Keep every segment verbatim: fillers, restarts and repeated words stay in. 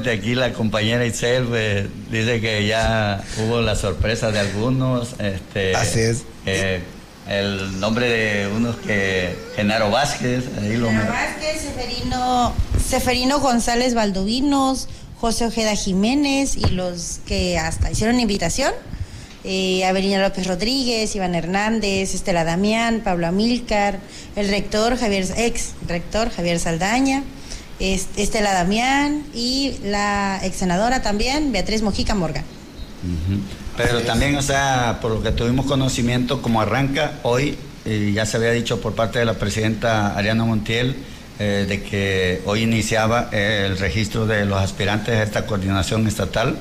Aquí la compañera Itzel pues, dice que ya hubo la sorpresa de algunos. Este, Así es. Eh, el nombre de unos que Genaro Vázquez, ahí lo Genaro Vázquez, Seferino, Seferino González Valdovinos, José Ojeda Jiménez y los que hasta hicieron invitación. Eh, Avelina López Rodríguez, Iván Hernández, Estela Damián, Pablo Amílcar, el rector Javier, ex rector Javier Saldaña, Estela Damián y la ex senadora también, Beatriz Mojica Morgan. Uh-huh. Pero también, o sea, por lo que tuvimos conocimiento, como arranca hoy, eh, ya se había dicho por parte de la presidenta Ariana Montiel, eh, de que hoy iniciaba eh, el registro de los aspirantes a esta coordinación estatal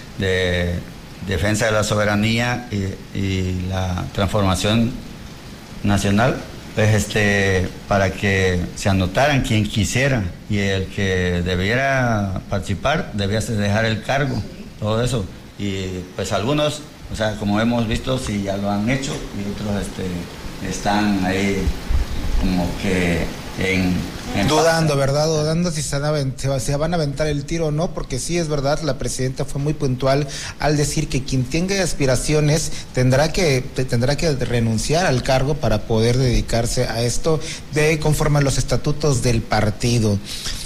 de defensa de la soberanía y, y la transformación nacional. Pues este, para que se anotaran quien quisiera y el que debiera participar debía dejar el cargo, todo eso. Y pues algunos, o sea, como hemos visto, sí ya lo han hecho y otros este, están ahí como que en... en Dudando, ¿verdad? Dudando si se, van a, se van a aventar el tiro o no, porque sí es verdad, la presidenta fue muy puntual al decir que quien tenga aspiraciones tendrá que tendrá que renunciar al cargo para poder dedicarse a esto de conforme a los estatutos del partido.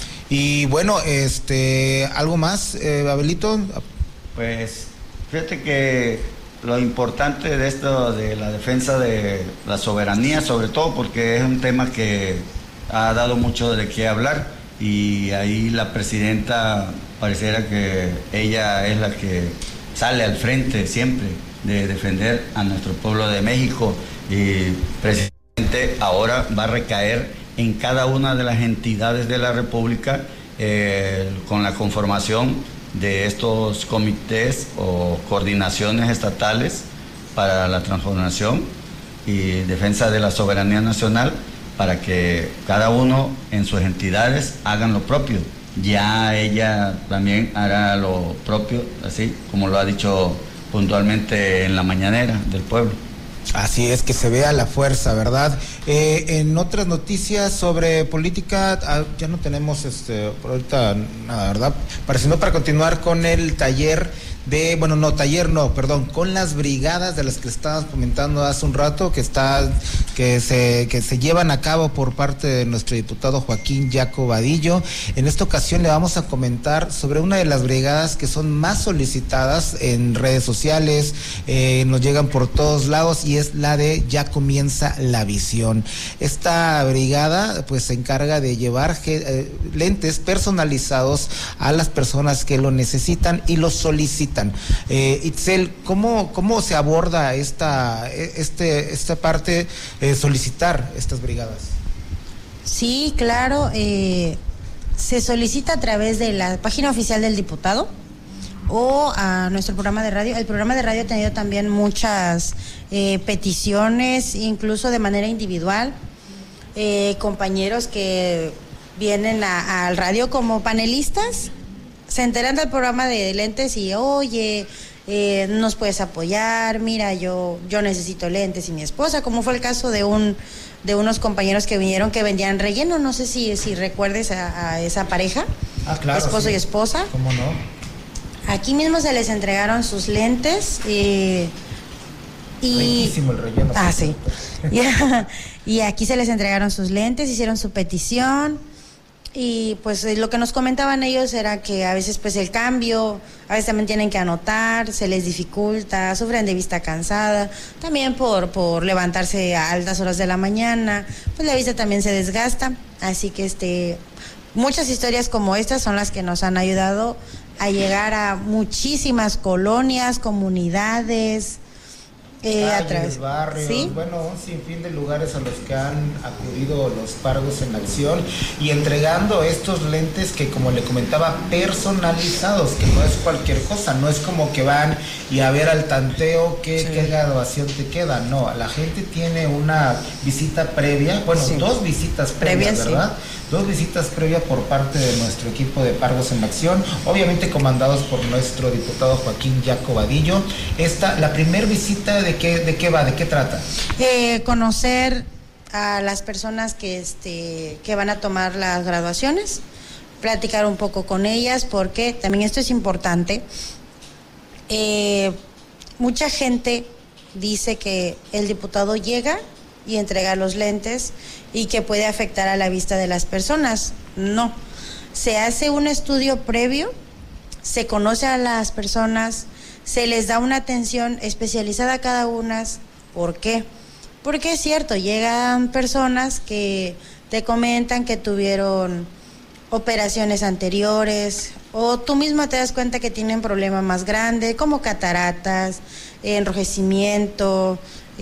Y bueno, este, ¿algo más, eh, Abelito? Pues fíjate que lo importante de esto, de la defensa de la soberanía, sobre todo porque es un tema que ha dado mucho de qué hablar y ahí la presidenta pareciera que ella es la que sale al frente siempre de defender a nuestro pueblo de México y precisamente ahora va a recaer en cada una de las entidades de la República eh, con la conformación de estos comités o coordinaciones estatales para la transformación y defensa de la soberanía nacional, para que cada uno en sus entidades hagan lo propio. Ya ella también hará lo propio, así como lo ha dicho puntualmente en la mañanera del pueblo. Así es, que se vea la fuerza, ¿verdad? Eh, en otras noticias sobre política, ah, ya no tenemos este por ahorita nada, ¿verdad? Para, sino para continuar con el taller de, bueno, no, taller no, perdón, con las brigadas de las que estabas comentando hace un rato, que está, que se, que se llevan a cabo por parte de nuestro diputado Joaquín Yaco Vadillo. En esta ocasión le vamos a comentar sobre una de las brigadas que son más solicitadas en redes sociales, eh, nos llegan por todos lados, y es la de Ya Comienza la Visión. Esta brigada pues se encarga de llevar eh, lentes personalizados a las personas que lo necesitan y lo solicitan. Eh, Itzel, ¿cómo, cómo se aborda esta, este, esta parte, eh, solicitar estas brigadas? Sí, claro, eh, se solicita a través de la página oficial del diputado o a nuestro programa de radio. El programa de radio ha tenido también muchas eh, peticiones, incluso de manera individual, eh, compañeros que vienen a, al radio como panelistas, se enteran del programa de lentes y, oye, eh, nos puedes apoyar, mira, yo yo necesito lentes y mi esposa, como fue el caso de un de unos compañeros que vinieron que vendían relleno, no sé si, si recuerdes a, a esa pareja, ah, claro, esposo sí. y esposa. ¿Cómo no? Aquí mismo se les entregaron sus lentes eh, y... Riquísimo el relleno. Ah, sí. Y aquí se les entregaron sus lentes, hicieron su petición. Y pues lo que nos comentaban ellos era que a veces pues el cambio, a veces también tienen que anotar, se les dificulta, sufren de vista cansada, también por, por levantarse a altas horas de la mañana, pues la vista también se desgasta, así que este muchas historias como estas son las que nos han ayudado a llegar a muchísimas colonias, comunidades, Eh, calles, a través, barrios, ¿sí? Bueno, un sinfín de lugares a los que han acudido los Pargos en Acción y entregando estos lentes que, como le comentaba, personalizados, que no es cualquier cosa, no es como que van y a ver al tanteo qué, sí. qué graduación te queda, no, la gente tiene una visita previa, bueno, sí. dos visitas previas, Previa, ¿verdad? Sí. Dos visitas previas por parte de nuestro equipo de Pargos en Acción, obviamente comandados por nuestro diputado Joaquín Yaco Vadillo. Esta, la primera visita, ¿de qué, de qué va? ¿De qué trata? Eh, conocer a las personas que, este, que van a tomar las graduaciones, platicar un poco con ellas, porque también esto es importante. Eh, mucha gente dice que el diputado llega y entrega los lentes y que puede afectar a la vista de las personas. No, se hace un estudio previo, se conoce a las personas, se les da una atención especializada a cada una. ¿Por qué? Porque es cierto, llegan personas que te comentan que tuvieron operaciones anteriores, o tú misma te das cuenta que tienen problemas más grandes, como cataratas, enrojecimiento,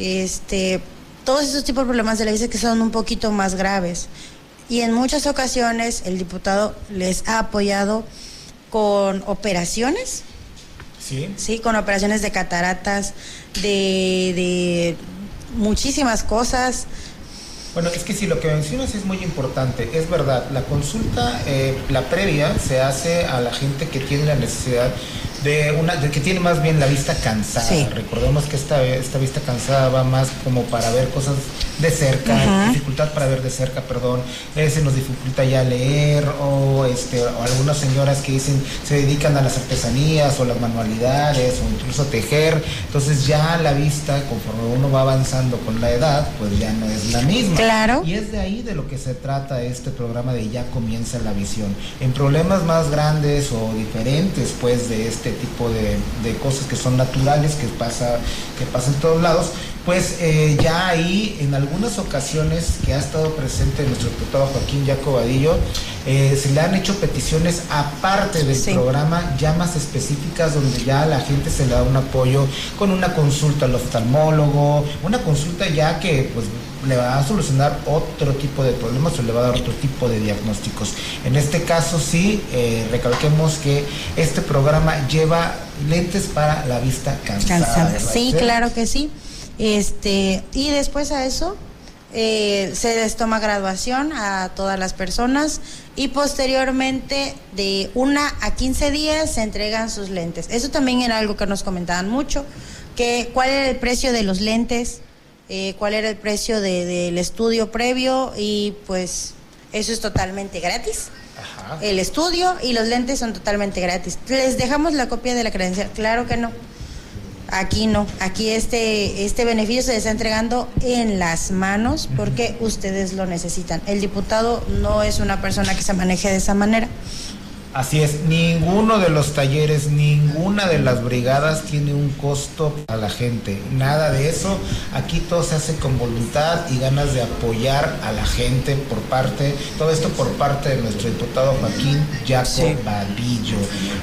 este, todos esos tipos de problemas de la vista que son un poquito más graves. Y en muchas ocasiones el diputado les ha apoyado con operaciones, sí, sí, con operaciones de cataratas, de, de muchísimas cosas. Bueno, es que sí, lo que mencionas es muy importante, es verdad, la consulta, eh, la previa, se hace a la gente que tiene la necesidad de una, de que tiene más bien la vista cansada. Sí. Recordemos que esta, esta vista cansada va más como para ver cosas de cerca, uh-huh. dificultad para ver de cerca, perdón, eh, se nos dificulta ya leer, o este, o algunas señoras que dicen, se dedican a las artesanías o las manualidades, o incluso tejer, entonces ya la vista, conforme uno va avanzando con la edad, pues ya no es la misma. Claro. Y es de ahí de lo que se trata este programa de Ya Comienza la Visión. En problemas más grandes o diferentes, pues, de este tipo de, de cosas que son naturales, que pasa, que pasa en todos lados, pues eh, ya ahí en algunas ocasiones que ha estado presente nuestro diputado Joaquín Yaco Vadillo, eh, se le han hecho peticiones aparte del sí. programa, ya más específicas, donde ya a la gente se le da un apoyo con una consulta al oftalmólogo, una consulta ya que pues le va a solucionar otro tipo de problemas o le va a dar otro tipo de diagnósticos. En este caso sí, eh, recalquemos que este programa lleva lentes para la vista cansada. cansada. Sí, claro que sí. Este, y después a eso eh, se les toma graduación a todas las personas y posteriormente de una a quince días se entregan sus lentes. Eso también era algo que nos comentaban mucho, que cuál era el precio de los lentes, eh, cuál era el precio de, del estudio previo, y pues eso es totalmente gratis. Ajá. El estudio y los lentes son totalmente gratis. ¿Les dejamos la copia de la credencial? Claro que no. Aquí no, aquí este, este beneficio se les está entregando en las manos porque ustedes lo necesitan. El diputado no es una persona que se maneje de esa manera. Así es, ninguno de los talleres, ninguna de las brigadas tiene un costo para la gente, nada de eso. Aquí todo se hace con voluntad y ganas de apoyar a la gente por parte, todo esto por parte de nuestro diputado Joaquín Yaco sí. Vadillo.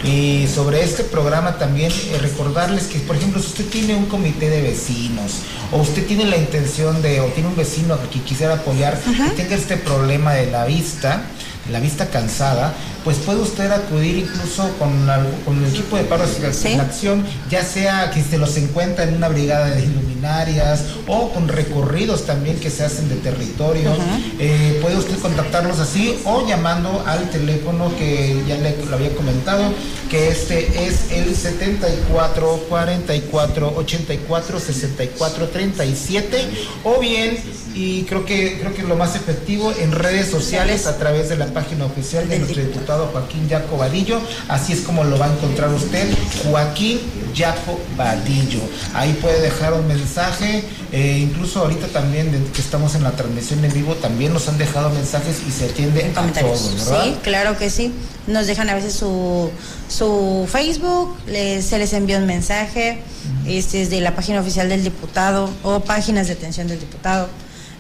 Y sobre este programa también eh, recordarles que, por ejemplo, si usted tiene un comité de vecinos o usted tiene la intención de, o tiene un vecino que quisiera apoyar, uh-huh. que tenga este problema de la vista, la vista cansada, pues puede usted acudir incluso con, la, con el equipo de paro de ¿Sí? acción, ya sea que se los encuentra en una brigada de luminarias o con recorridos también que se hacen de territorio. Uh-huh. Eh, puede usted contactarlos así o llamando al teléfono que ya le lo había comentado, que este es el setenta y cuatro, cuarenta y cuatro, ochenta y cuatro, sesenta y cuatro, treinta y siete, o bien, y creo que creo que lo más efectivo, en redes sociales a través de la página oficial de nuestro diputado Joaquín Yaco Vadillo. Así es como lo va a encontrar usted, Joaquín Yaco Vadillo. Ahí puede dejar un mensaje, eh, incluso ahorita también de, que estamos en la transmisión en vivo, también nos han dejado mensajes y se atiende a todos, ¿verdad? Sí, claro que sí. Nos dejan a veces su, su Facebook, les, se les envía un mensaje, uh-huh. este es de la página oficial del diputado o páginas de atención del diputado.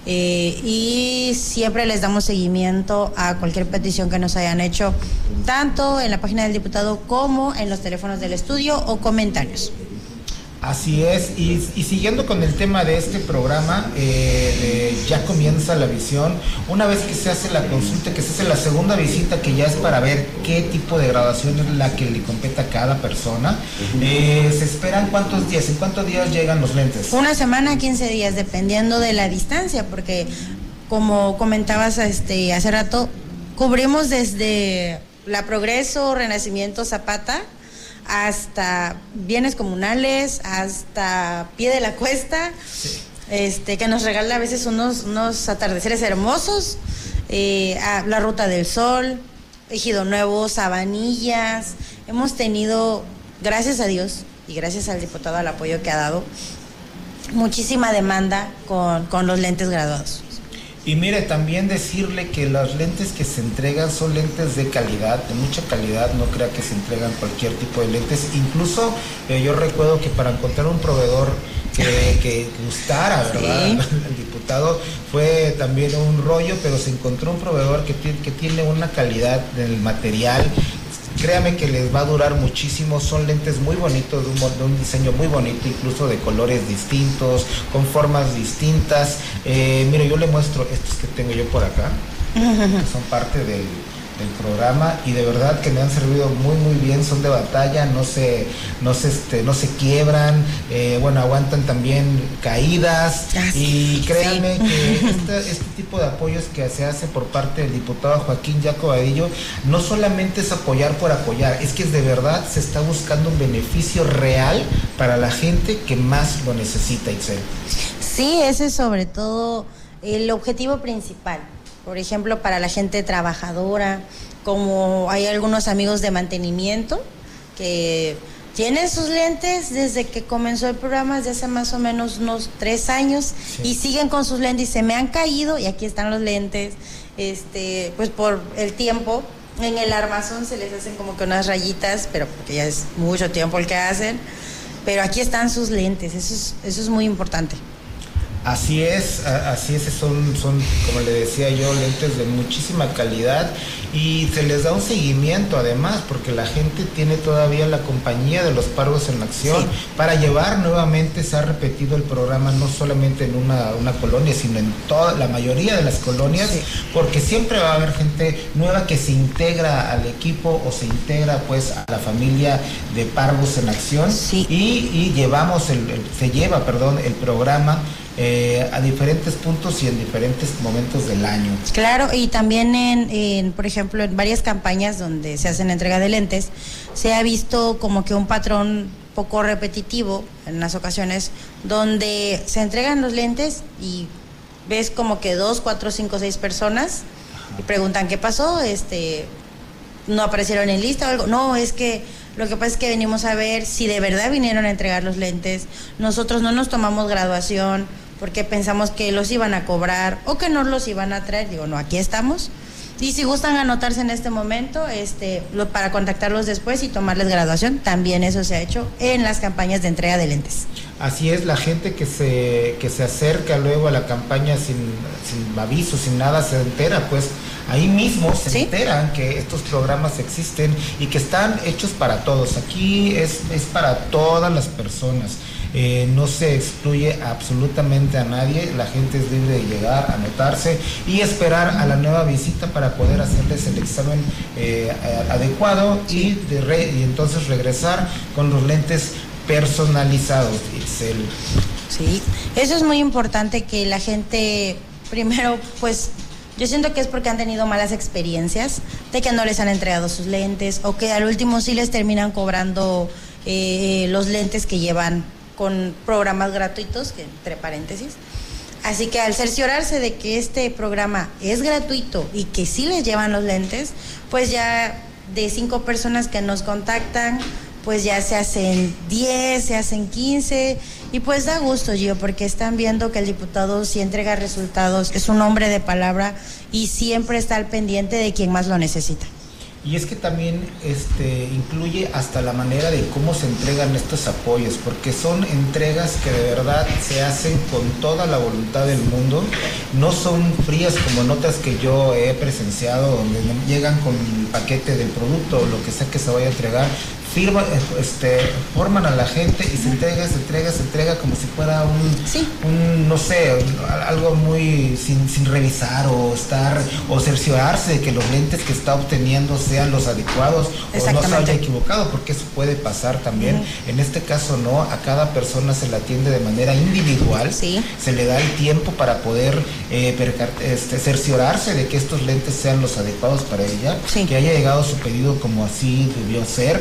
Eh, y siempre les damos seguimiento a cualquier petición que nos hayan hecho, tanto en la página del diputado como en los teléfonos del estudio o comentarios. Así es, y, y siguiendo con el tema de este programa, eh, de Ya Comienza la Visión, una vez que se hace la consulta, que se hace la segunda visita, que ya es para ver qué tipo de graduación es la que le compete a cada persona, eh, ¿se esperan cuántos días? ¿En cuántos días llegan los lentes? Una semana, quince días, dependiendo de la distancia, porque como comentabas este hace rato, cubrimos desde la Progreso, Renacimiento, Zapata, hasta bienes comunales, hasta Pie de la Cuesta, sí. este que nos regala a veces unos, unos atardeceres hermosos, eh, a la Ruta del Sol, Ejido Nuevo, Sabanillas. Hemos tenido, gracias a Dios y gracias al diputado al apoyo que ha dado, muchísima demanda con, con los lentes graduados. Y mire, también decirle que los lentes que se entregan son lentes de calidad, de mucha calidad, no crea que se entregan cualquier tipo de lentes. Incluso eh, yo recuerdo que para encontrar un proveedor que, que gustara, ¿verdad? Sí. El diputado fue también un rollo, pero se encontró un proveedor que tiene, que tiene una calidad del material. Créame que les va a durar muchísimo, son lentes muy bonitos, de un, de un diseño muy bonito, incluso de colores distintos, con formas distintas. Eh, mire, yo le muestro estos que tengo yo por acá, que son parte del, del programa, y de verdad que me han servido muy muy bien, son de batalla, no se, no se, este, no se quiebran, eh, bueno, aguantan también caídas, y créanme sí. que este, este tipo de apoyos que se hace por parte del diputado Joaquín Yaco Vadillo, no solamente es apoyar por apoyar, es que de verdad se está buscando un beneficio real para la gente que más lo necesita, Itzel. Sí, ese es sobre todo el objetivo principal. Por ejemplo, para la gente trabajadora, como hay algunos amigos de mantenimiento que tienen sus lentes desde que comenzó el programa, desde hace más o menos unos tres años, sí. y siguen con sus lentes y se me han caído y aquí están los lentes, este, pues por el tiempo, en el armazón se les hacen como que unas rayitas, pero porque ya es mucho tiempo el que hacen, pero aquí están sus lentes, eso es, eso es muy importante. Así es, así es, son, son, como le decía yo, lentes de muchísima calidad y se les da un seguimiento además, porque la gente tiene todavía la compañía de los Pargos en Acción, sí. para llevar nuevamente, se ha repetido el programa no solamente en una, una colonia, sino en toda la mayoría de las colonias, sí. porque siempre va a haber gente nueva que se integra al equipo o se integra pues a la familia de Pargos en Acción, sí. y, y llevamos, el, el, se lleva, perdón, el programa Eh, a diferentes puntos y en diferentes momentos del año. Claro, y también en, en, por ejemplo, en varias campañas donde se hacen entrega de lentes, se ha visto como que un patrón poco repetitivo en unas ocasiones, donde se entregan los lentes y ves como que dos, cuatro, cinco, seis personas y preguntan qué pasó, este, no aparecieron en lista o algo. No, es que lo que pasa es que venimos a ver si de verdad vinieron a entregar los lentes. Nosotros no nos tomamos graduación porque pensamos que los iban a cobrar o que no los iban a traer. Digo, no, aquí estamos. Y si gustan anotarse en este momento, este, lo, para contactarlos después y tomarles graduación, también eso se ha hecho en las campañas de entrega de lentes. Así es, la gente que se, que se acerca luego a la campaña sin, sin aviso, sin nada, se entera, pues ahí mismo se ¿Sí? enteran que estos programas existen y que están hechos para todos. Aquí es, es para todas las personas. Eh, no se excluye absolutamente a nadie, la gente es libre de llegar, anotarse y esperar a la nueva visita para poder hacerles el examen eh, adecuado y, de re, y entonces regresar con los lentes personalizados, Itzel. Sí, eso es muy importante, que la gente primero, pues yo siento que es porque han tenido malas experiencias de que no les han entregado sus lentes o que al último sí les terminan cobrando eh, los lentes que llevan con programas gratuitos, que entre paréntesis. Así que al cerciorarse de que este programa es gratuito y que sí les llevan los lentes, pues ya de cinco personas que nos contactan, pues ya se hacen diez, se hacen quince, y pues da gusto, Gio, porque están viendo que el diputado sí entrega resultados, es un hombre de palabra y siempre está al pendiente de quien más lo necesita. Y es que también este, incluye hasta la manera de cómo se entregan estos apoyos, porque son entregas que de verdad se hacen con toda la voluntad del mundo, no son frías como en otras que yo he presenciado, donde llegan con el paquete del producto o lo que sea que se vaya a entregar, firma, este, forman a la gente y se entrega, se entrega, se entrega como si fuera un, sí. un no sé, algo muy sin, sin revisar o estar o cerciorarse de que los lentes que está obteniendo sean los adecuados o no se haya equivocado, porque eso puede pasar también. Uh-huh. En este caso no, a cada persona se la atiende de manera individual, sí. se le da el tiempo para poder eh, percar, este, cerciorarse de que estos lentes sean los adecuados para ella, sí. que haya llegado su pedido como así debió ser.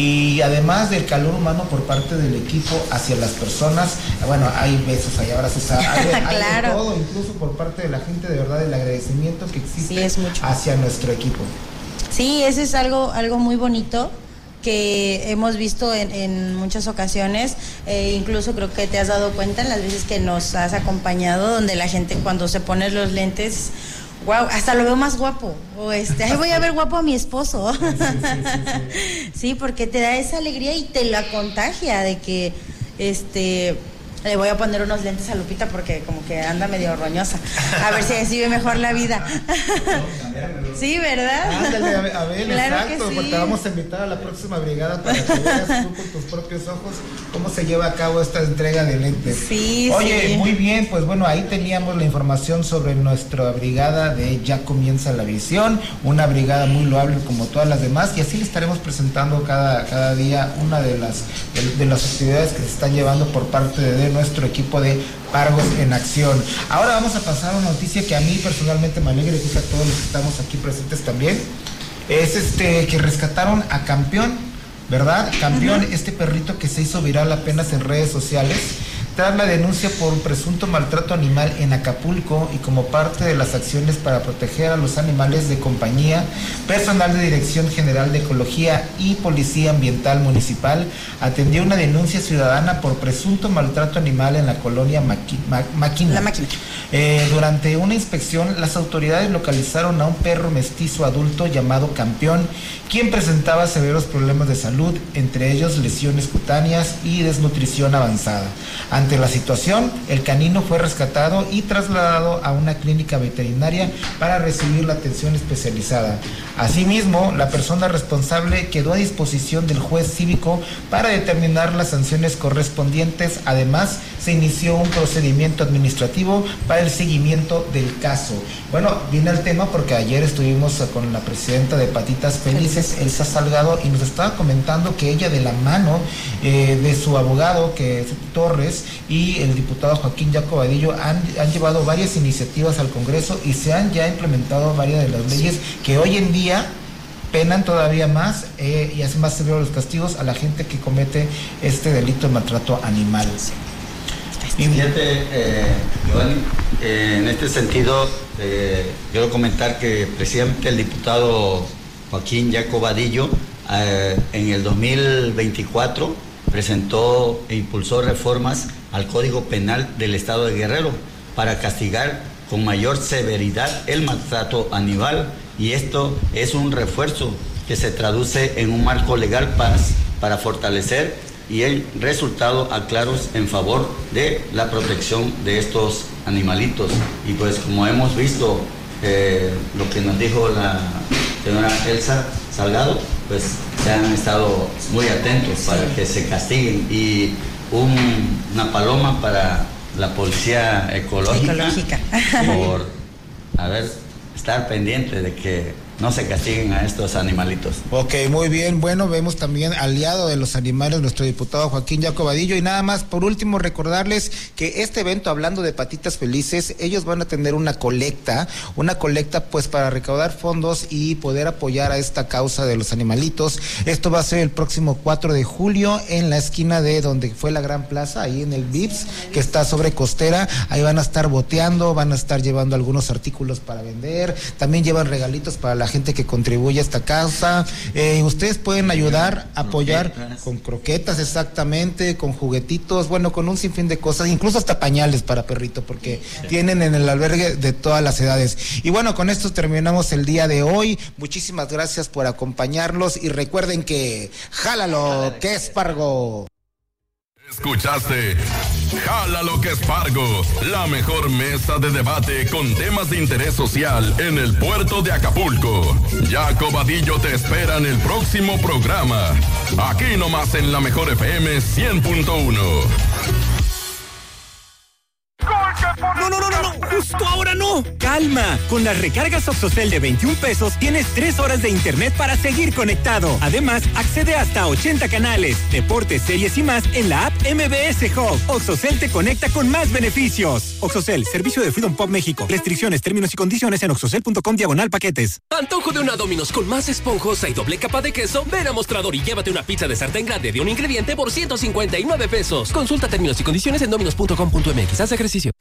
Y además del calor humano por parte del equipo hacia las personas, bueno, hay besos, hay abrazos, hay, hay claro. de todo, incluso por parte de la gente, de verdad, el agradecimiento que existe sí, es mucho. hacia nuestro equipo. Sí, eso es algo, algo muy bonito que hemos visto en, en muchas ocasiones, eh, incluso creo que te has dado cuenta en las veces que nos has acompañado, donde la gente cuando se pone los lentes, wow, hasta lo veo más guapo, o este, ay, voy a ver guapo a mi esposo. Sí, sí, sí, sí. Sí, porque te da esa alegría y te la contagia de que, este... Le voy a poner unos lentes a Lupita porque como que anda medio roñosa. A ver si así ve mejor la vida. Sí, ¿verdad? Ándale, a ver, claro exacto, que sí. Porque vamos a invitar a la próxima brigada para que veas tú con tus propios ojos cómo se lleva a cabo esta entrega de lentes. Sí, Oye, sí. Muy bien, pues bueno, ahí teníamos la información sobre nuestra brigada de Ya Comienza la Visión, una brigada muy loable como todas las demás, y así le estaremos presentando cada, cada día una de las, de, de las actividades que se están llevando por parte de nuestro equipo de Pargos en Acción. Ahora vamos a pasar a una noticia que a mí personalmente me alegra y que a todos los que estamos aquí presentes también. Es este que rescataron a Campeón, ¿verdad? Campeón, uh-huh. Este perrito que se hizo viral apenas en redes sociales tras la denuncia por un presunto maltrato animal en Acapulco, y como parte de las acciones para proteger a los animales de compañía, personal de Dirección General de Ecología y Policía Ambiental Municipal atendió una denuncia ciudadana por presunto maltrato animal en la colonia Maqui, Ma, Máquina. La Máquina. Eh, durante una inspección, las autoridades localizaron a un perro mestizo adulto llamado Campeón, quien presentaba severos problemas de salud, entre ellos lesiones cutáneas y desnutrición avanzada. Ante la situación, el canino fue rescatado y trasladado a una clínica veterinaria para recibir la atención especializada. Asimismo, la persona responsable quedó a disposición del juez cívico para determinar las sanciones correspondientes. Además, se inició un procedimiento administrativo para el seguimiento del caso. Bueno, viene el tema porque ayer estuvimos con la presidenta de Patitas Felices, Elsa Salgado, y nos estaba comentando que ella, de la mano eh, de su abogado, que es Torres, y el diputado Joaquín Jaco Vadillo, han, han llevado varias iniciativas al Congreso y se han ya implementado varias de las leyes que hoy en día penan todavía más eh, y hacen más severos los castigos a la gente que comete este delito de maltrato animal. Y fíjate, eh, Giovanni, eh, en este sentido, eh, quiero comentar que precisamente el diputado Joaquín Jaco Vadillo eh, en el dos mil veinticuatro presentó e impulsó reformas al Código Penal del Estado de Guerrero para castigar con mayor severidad el maltrato animal, y esto es un refuerzo que se traduce en un marco legal para, para fortalecer y el resultado a claros en favor de la protección de estos animalitos. Y pues como hemos visto eh, lo que nos dijo la señora Elsa Salgado, pues se han estado muy atentos para que se castiguen, y un, una paloma para la policía ecológica, ecológica. por a ver, estar pendiente de que no se castiguen a estos animalitos. Ok, muy bien. Bueno, vemos también aliado de los animales nuestro diputado Joaquín Jaco Vadillo. Y nada más, por último, recordarles que este evento, hablando de Patitas Felices, ellos van a tener una colecta, una colecta pues para recaudar fondos y poder apoyar a esta causa de los animalitos. Esto va a ser el próximo cuatro de julio en la esquina de donde fue la Gran Plaza, ahí en el Vips, que está sobre Costera. Ahí van a estar boteando, van a estar llevando algunos artículos para vender, también llevan regalitos para la gente que contribuye a esta causa. Eh, ustedes pueden ayudar, apoyar croquetas. Con croquetas, exactamente, con juguetitos, bueno, con un sinfín de cosas, incluso hasta pañales para perrito, porque sí, tienen en el albergue de todas las edades. Y bueno, con esto terminamos el día de hoy. Muchísimas gracias por acompañarlos y recuerden que jálalo, que es Pargo. Escuchaste Jala lo que es Pargo, la mejor mesa de debate con temas de interés social en el puerto de Acapulco. Jaco Vadillo te espera en el próximo programa, aquí nomás en la mejor F M cien punto uno. No, no, no, no, no, justo ahora no. Calma, con las recargas Oxocel de veintiún pesos tienes tres horas de internet para seguir conectado. Además, accede hasta ochenta canales, deportes, series y más en la app M B S Hub. Oxocel te conecta con más beneficios. Oxocel, servicio de Freedom Pop México. Restricciones, términos y condiciones en oxocel punto com diagonal paquetes. Antojo de una Domino's con más esponjosa y doble capa de queso. Ven a Mostrador y llévate una pizza de sartén grande de un ingrediente por ciento cincuenta y nueve pesos. Consulta términos y condiciones en dominos punto com punto m x. Haz ejercicio.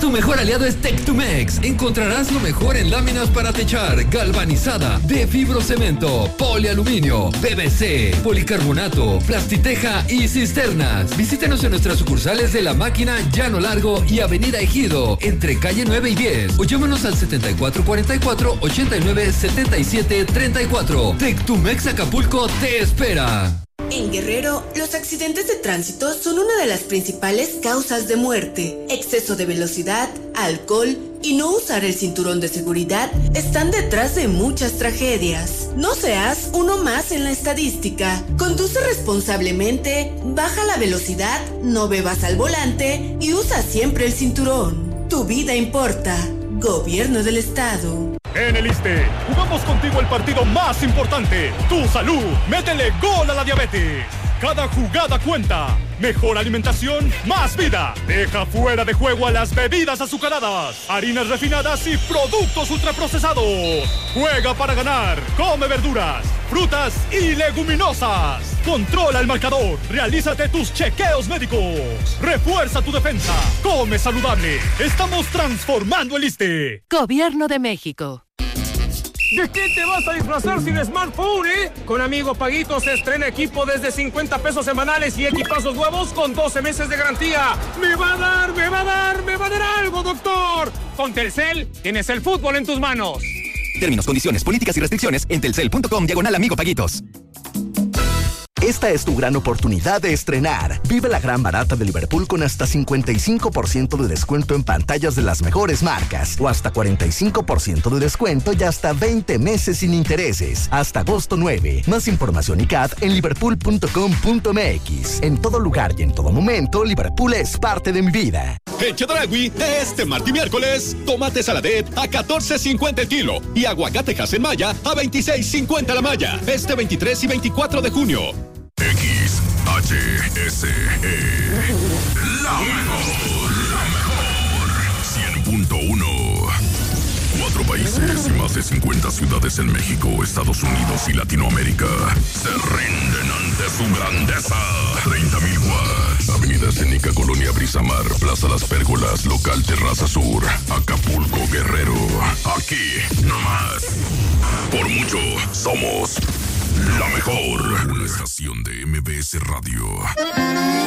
Tu mejor aliado es Tectumex. Encontrarás lo mejor en láminas para techar, galvanizada, de fibrocemento, polialuminio, P V C, policarbonato, plastiteja y cisternas. Visítenos en nuestras sucursales de La Máquina, Llano Largo y Avenida Ejido, entre calle nueve y diez. O llámanos al setenta y cuatro cuarenta y cuatro, ochenta y nueve, setenta y siete, treinta y cuatro. Tectumex Acapulco te espera. En Guerrero, los accidentes de tránsito son una de las principales causas de muerte. Exceso de velocidad, alcohol y no usar el cinturón de seguridad están detrás de muchas tragedias. No seas uno más en la estadística. Conduce responsablemente, baja la velocidad, no bebas al volante y usa siempre el cinturón. Tu vida importa. Gobierno del Estado. En el ISSSTE, jugamos contigo el partido más importante, tu salud. Métele gol a la diabetes. Cada jugada cuenta. Mejor alimentación, más vida. Deja fuera de juego a las bebidas azucaradas, harinas refinadas y productos ultraprocesados. Juega para ganar. Come verduras, frutas y leguminosas. Controla el marcador. Realízate tus chequeos médicos. Refuerza tu defensa. Come saludable. Estamos transformando el ISSSTE. Gobierno de México. ¿De qué te vas a disfrazar sin smartphone, eh? Con Amigo Paguito se estrena equipo desde cincuenta pesos semanales y equipazos nuevos con doce meses de garantía. ¡Me va a dar, me va a dar, me va a dar algo, doctor! Con Telcel tienes el fútbol en tus manos. Términos, condiciones, políticas y restricciones en telcel punto com diagonal Amigo Paguitos. Esta es tu gran oportunidad de estrenar. Vive la gran barata de Liverpool con hasta cincuenta y cinco por ciento de descuento en pantallas de las mejores marcas o hasta cuarenta y cinco por ciento de descuento y hasta veinte meses sin intereses. Hasta agosto nueve. Más información y C A D en liverpool punto com punto m x. En todo lugar y en todo momento, Liverpool es parte de mi vida. En Chedraui, este martes y miércoles, tomate saladet a catorce cincuenta el kilo y aguacate Hasenmaya a veintiséis cincuenta la malla. Este veintitrés y veinticuatro de junio. X H S E. La mejor, la mejor. cien punto uno. Cuatro países y más de cincuenta ciudades en México, Estados Unidos y Latinoamérica se rinden ante su grandeza. treinta mil watts. Avenida Escénica, Colonia Brisamar, Plaza Las Pérgolas, Local Terraza Sur, Acapulco, Guerrero. Aquí, nomás. Por mucho, somos la mejor. Una estación de M B S Radio.